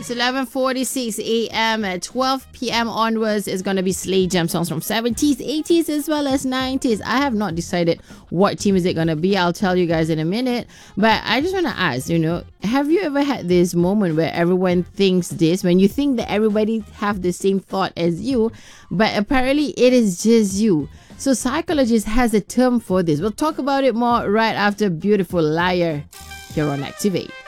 It's 11:46 a.m. At 12 p.m. onwards is going to be Slay Jam songs from 70s, 80s, as well as 90s. I have not decided what team is it going to be. I'll tell you guys in a minute. But I just want to ask, have you ever had this moment where everyone thinks this, when you think that everybody have the same thought as you, but apparently it is just you? So psychologist has a term for this. We'll talk about it more right after Beautiful Liar here on Activate.